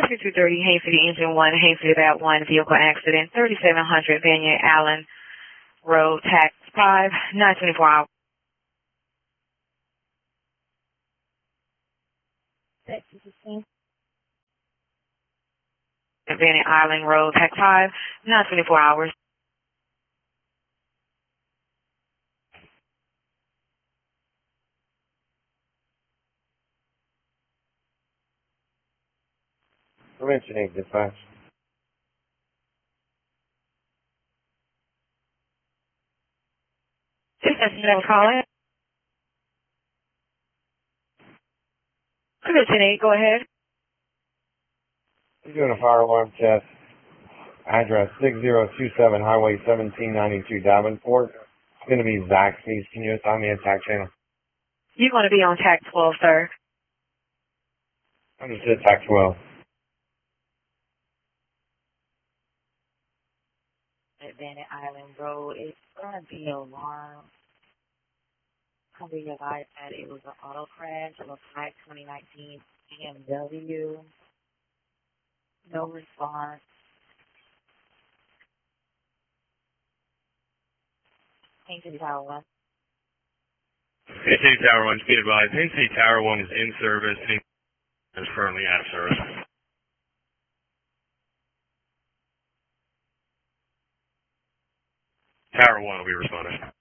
5230 Haycity, Engine 1, Haycity, about 1, vehicle accident, 3700 Vanier Allen Road, Tax 5, 924 hours. Vanier Island Road, Tax 5, 924 hours. Prevention 8 dispatch. Dispatch, you calling? Prevention 8, go ahead. We're doing a fire alarm test. Address 6027 Highway 1792 Davenport. It's going to be Zaxby's. Can you assign me a tax channel? You're going to be on Tax 12, sir. Understood, tax 12. At Bennett Island Road, it's going to be alarm. Come to your advised that it was an auto crash of a 2019 BMW. No response. Haycity Tower 1. Haycity Tower 1, speed advised. Haycity Tower 1 is in service and is currently out of service. Tower 1 will be responding.